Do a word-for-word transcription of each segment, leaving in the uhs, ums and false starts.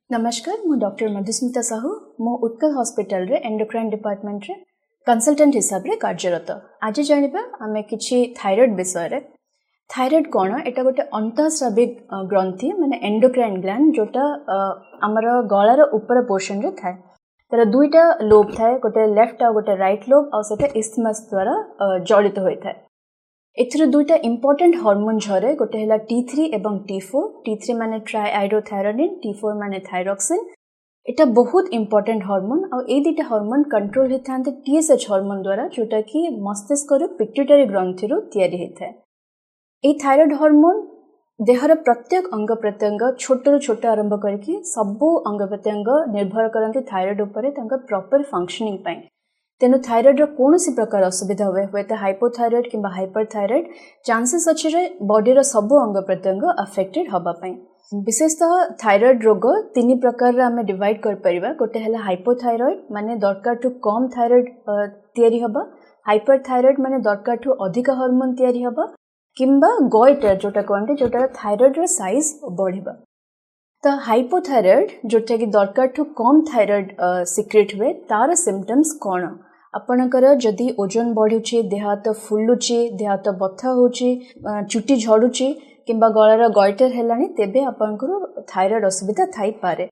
नमस्कार मु डॉक्टर मधुस्मिता साहू मो उत्कल हॉस्पिटल रे एंडोक्राइन डिपार्टमेंट रे कंसल्टेंट हिसाब रे कार्यरत। आज जानिबा आमे किछि थायराइड विषय रे। थायराइड कोन एटा गोटे अंतःस्राविक ग्रंथि माने एंडोक्राइन ग्लैंड जोटा हमर गळार ऊपर पोर्शन रे थाए। तर दुईटा लोब थाए, गोटे लेफ्ट आ गोटे राइट लोब आ सेटा इस्थमस द्वारा जड़ित होय थाए। एथिर दुईटा इंपोर्टेंट हार्मोन झरे, गोटे हला टी थ्री एवं टी फोर। टी थ्री माने ट्राइआइडोथायरोनिन, टी फोर माने थायरॉक्सिन। एटा बहुत इंपोर्टेंट हार्मोन आ ए दुईटा हार्मोन कंट्रोल हेथांते टीएसएच हार्मोन द्वारा, जोटा कि मस्तिष्क रो पिट्यूटरी ग्रंथि रो तयारी हेथाय। ए थायराइड हार्मोन देहर प्रत्येक अंग प्रत्यंग छोट रो छोट आरंभ करके सबो अंग प्रत्यंग निर्भर करंती थायराइड उपरे तांका प्रॉपर फंक्शनिंग पई। तेनु थायराइड रो कोनोसी प्रकार असुविधा हुए हुए तो हाइपोथायराइड किंबा हाइपरथायराइड चांसेस अछि रे बॉडी रो सबो अंग प्रत्यंग अफेक्टेड हबा पई। विशेषतः थायराइड रोग तीन प्रकार रे हमें डिवाइड कर परिबा। गोटे हला हाइपोथायराइड माने दरकार टू कम थायराइड तयारी हबा, हाइपरथायराइड माने दरकार टू अधिक हार्मोन तयारी हबा, किंबा गॉइटर जोटा कहंते जोटा थायराइड रो साइज बढ़िबा। तो हाइपोथायराइड जोटा कि दरकार टू कम थायराइड सिक्रेट हुए तार सिम्पटम्स कौन? आपणकर जदि ओजन बढ़ुची, देह हाथ फुलुची, देह हाथ बथा होची, चुटी झड़ुची किंबा गଳାର गॉइटर हेलानी, तेबे आपणकर थायराइड असुविधा थाई पारे।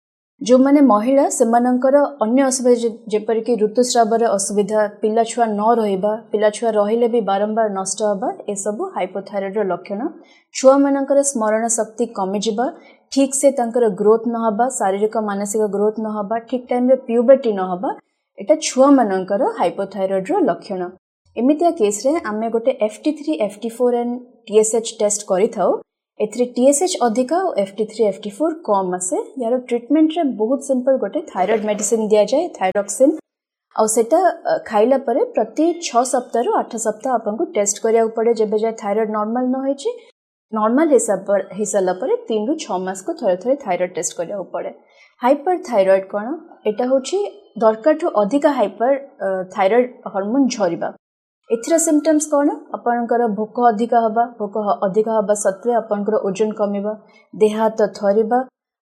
जो माने महिला सेमानकर अन्य असुविधा जेपर कि ऋतुस्राव रे असुविधा, पिला छुआ न रहिबा, पिला छुआ रहिले भी बारंबार नष्ट हबा, ए सब हाइपोथायराइड रो लक्षण। छुआ मानकर स्मरण शक्ति कमी जिबा, ठीक से तांकर ग्रोथ न हबा, शारीरिक मानसिक ग्रोथ न हबा, ठीक टाइम रे प्यूबर्टी न हबा, एटा छुआ मानकर हाइपोथायराइड रो लक्षण। एमितिया केस रे आमे गोटे F T three, F T four and T S H test करि थाउ। एथरे टी एस एच अधिका और F T three, F T four कम आसे। यार ट्रीटमेंट रे बहुत सिंपल गोटे थायराइड मेडिसिन दिया जाए, थायरॉक्सिन, और सेटा खाइला परे प्रति छह सप्ताह रु आठ सप्ताह आपनको टेस्ट करिया पड़े। जेबे जाय थायराइड नॉर्मल न होइछि, नॉर्मल हिसाब पर हिसाला परे तीन रु छह मास को थरे थरे थायराइड टेस्ट करिया पड़े। हाइपर थायराइड कोन? एटा होछि दरकार टू अधिका हाइपर थायराइड हार्मोन झरिबा। एथिरा सिम्पटम्स कोन? आपनकर भोक अधिका हबा, भोक अधिका हबा सत्वे आपनकर ओजन कमिबा, देह हाथ थरिबा,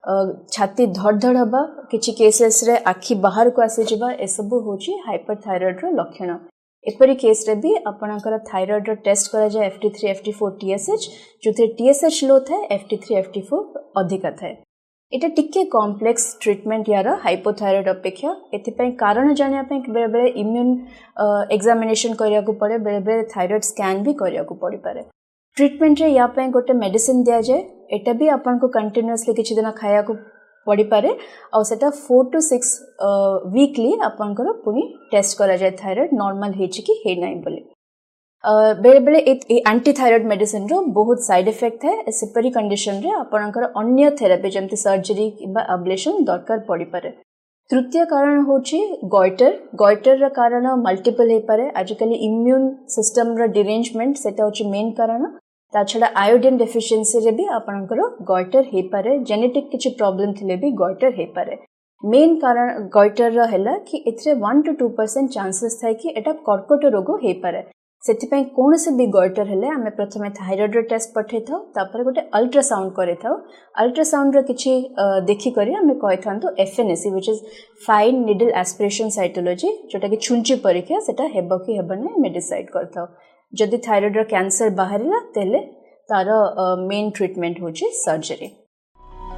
छाती धड़धड़ हबा, किछि केसेस रे आखि बाहर को आसी जिबा, ए सब होछि हाइपर थायराइड रो लक्षण। एपरी केस रे भी आपनकर थायराइड रो टेस्ट करा जाय F T three, F T four, T S H, जोथे T S H लो थाए, F T three, F T four अधिका थाए। एटा टिके कॉम्प्लेक्स ट्रीटमेंट यार हाइपोथायराइड अपेक्षा। एथिपई कारण जानिया पई बेले बेले इम्यून एग्जामिनेशन करिया को पड़े, बेले बेले थायराइड स्कैन भी करिया को पड़ी पारे। ट्रीटमेंट रे या पई गोटे मेडिसिन दिया जाए, एटा भी आपन को कंटीन्यूअसली किछि दिन खाया को पड़ी पारे, और सेटा फोर टू सिक्स वीकली आपन को पुनी टेस्ट करा जाए थायराइड नॉर्मल हेछि कि हे नै बोली। बेले बेले एंटी थायराइड मेडिसिन रो बहुत साइड इफेक्ट है। सेपरी कंडीशन रे आपनकर अन्य थेरेपी जमती सर्जरी किबा अब्लेशन दरकार पड़ी पारे। तृतीय कारण होछि गॉइटर। गॉइटर रा कारण मल्टीपल हे पारे। आजकल इम्यून सिस्टम रा डिरेंजमेंट सेटा होछि मेन कारण। ता छडा आयोडीन डेफिशिएंसी रे भी आपनकर गॉइटर हे पारे। जेनेटिक किछि प्रॉब्लम थिले भी गॉइटर हे पारे। मेन कारण गॉइटर रा हैला कि एथरे one two two percent chances थाय कि एटा कर्कट रोग हे पारे। सेथिपई कोन से भी गॉइटर हेले आमे प्रथमे थायराइड रो टेस्ट पठे थाउ, तापर गोटे अल्ट्रासाउंड करे थाउ। अल्ट्रासाउंड रो किछि देखि करी आमे कहि थांतो F N A C, which is fine needle aspiration cytology, जोटा कि छुंची परीक्षा सेटा हेबो कि हेबो नै मे डिसाइड करथाउ। जदि थायराइड रो कैंसर बाहरिला तेले तार मेन ट्रीटमेंट होछि सर्जरी।